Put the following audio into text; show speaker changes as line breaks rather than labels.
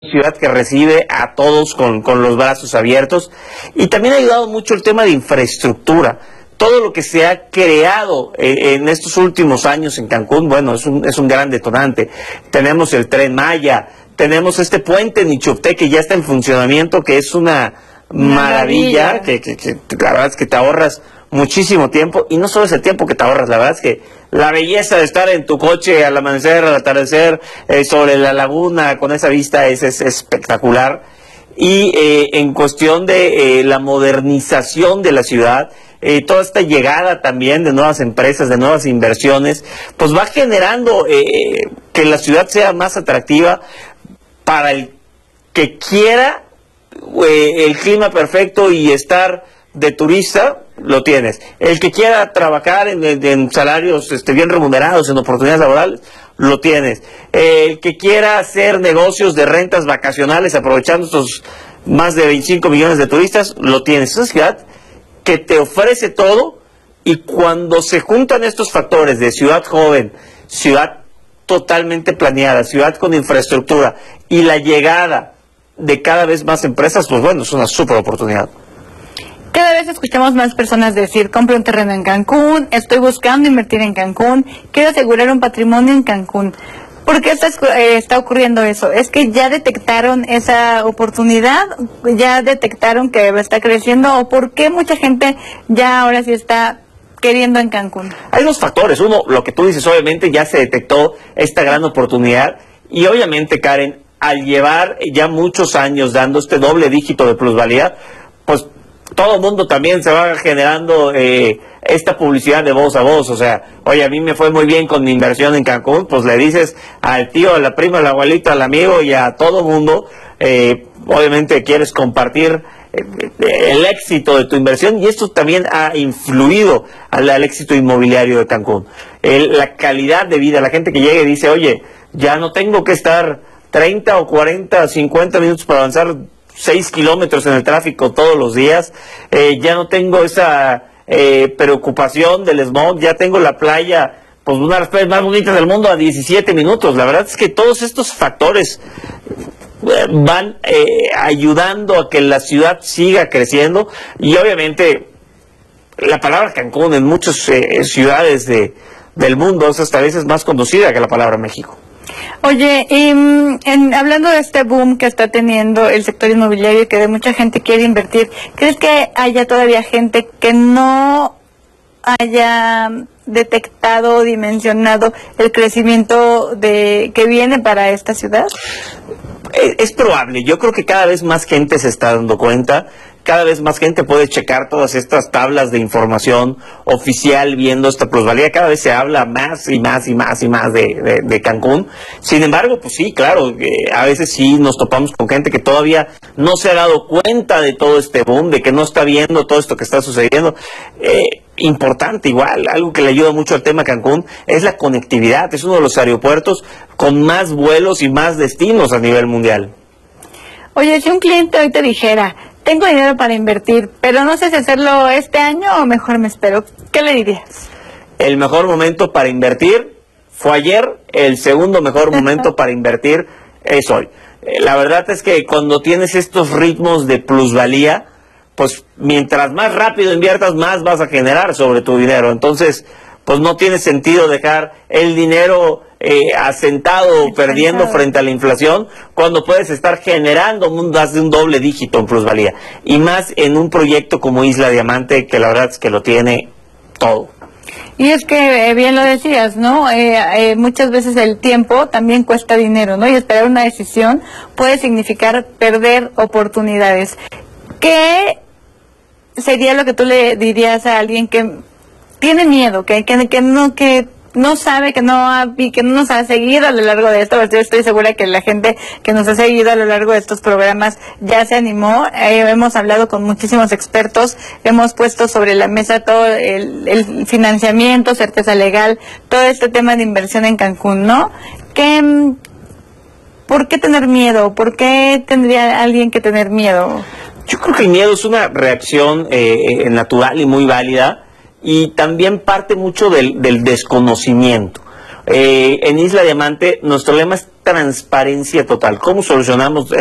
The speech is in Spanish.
ciudad que recibe a todos con los brazos abiertos, y también ha ayudado mucho el tema de infraestructura. Todo lo que se ha creado en estos últimos años en Cancún, bueno, es un gran detonante. Tenemos el Tren Maya, tenemos este puente en Ixchoptec que ya está en funcionamiento, que es una maravilla, que la verdad es que te ahorras muchísimo tiempo, y no solo es el tiempo que te ahorras, la verdad es que la belleza de estar en tu coche al amanecer, al atardecer, sobre la laguna, con esa vista es espectacular. Y en cuestión de la modernización de la ciudad, toda esta llegada también de nuevas empresas, de nuevas inversiones, pues va generando que la ciudad sea más atractiva para el que quiera el clima perfecto y estar de turista. Lo tienes. El que quiera trabajar en salarios bien remunerados, en oportunidades laborales, lo tienes. El que quiera hacer negocios de rentas vacacionales aprovechando estos más de 25 millones de turistas, lo tienes. Es una ciudad que te ofrece todo, y cuando se juntan estos factores de ciudad joven, ciudad totalmente planeada, ciudad con infraestructura y la llegada de cada vez más empresas, pues bueno, es una súper oportunidad.
Cada vez escuchamos más personas decir: compre un terreno en Cancún, estoy buscando invertir en Cancún, quiero asegurar un patrimonio en Cancún. ¿Por qué está ocurriendo eso? ¿Es que ya detectaron esa oportunidad? ¿Ya detectaron que está creciendo? ¿O por qué mucha gente ya ahora sí está queriendo en Cancún?
Hay dos factores. Uno, lo que tú dices, obviamente ya se detectó esta gran oportunidad, y obviamente, Karen, al llevar ya muchos años dando este doble dígito de plusvalía, pues todo el mundo también se va generando esta publicidad de voz a voz. O sea, oye, a mí me fue muy bien con mi inversión en Cancún, pues le dices al tío, a la prima, al abuelito, al amigo y a todo el mundo. Obviamente quieres compartir el éxito de tu inversión, y esto también ha influido al éxito inmobiliario de Cancún. La calidad de vida, la gente que llega y dice: oye, ya no tengo que estar 30 o 40, 50 minutos para avanzar 6 kilómetros en el tráfico todos los días, ya no tengo esa preocupación del smog, ya tengo la playa, pues una de las playas más bonitas del mundo, a 17 minutos. La verdad es que todos estos factores van ayudando a que la ciudad siga creciendo, y obviamente la palabra Cancún en muchas ciudades del mundo es hasta a veces más conocida que la palabra México.
Oye, hablando de este boom que está teniendo el sector inmobiliario y que de mucha gente quiere invertir, ¿crees que haya todavía gente que no haya detectado o dimensionado el crecimiento que viene para esta ciudad?
Es probable. Yo creo que cada vez más gente se está dando cuenta. Cada vez más gente puede checar todas estas tablas de información oficial viendo esta plusvalía. Cada vez se habla más y más y más y más de Cancún. Sin embargo, pues sí, claro, a veces sí nos topamos con gente que todavía no se ha dado cuenta de todo este boom, de que no está viendo todo esto que está sucediendo. Importante igual, algo que le ayuda mucho al tema Cancún es la conectividad. Es uno de los aeropuertos con más vuelos y más destinos a nivel mundial.
Oye, si un cliente hoy te dijera: tengo dinero para invertir, pero no sé si hacerlo este año o mejor me espero, ¿qué le dirías?
El mejor momento para invertir fue ayer, el segundo mejor momento para invertir es hoy. La verdad es que cuando tienes estos ritmos de plusvalía, pues mientras más rápido inviertas, más vas a generar sobre tu dinero. Entonces, pues no tiene sentido dejar el dinero asentado o perdiendo frente a la inflación, cuando puedes estar generando más de un doble dígito en plusvalía, y más en un proyecto como Isla Diamante, que la verdad es que lo tiene todo.
Y es que bien lo decías, ¿no? Muchas veces el tiempo también cuesta dinero, ¿no? Y esperar una decisión puede significar perder oportunidades. ¿Qué sería lo que tú le dirías a alguien que tiene miedo, que no sabe, que no nos ha seguido a lo largo de esto? Yo estoy segura que la gente que nos ha seguido a lo largo de estos programas ya se animó. Hemos hablado con muchísimos expertos, hemos puesto sobre la mesa todo el financiamiento, certeza legal, todo este tema de inversión en Cancún, ¿no? ¿Por qué tener miedo? ¿Por qué tendría alguien que tener miedo?
Yo creo que el miedo es una reacción natural y muy válida, y también parte mucho del desconocimiento. En Isla Diamante nuestro lema es transparencia total. ¿Cómo solucionamos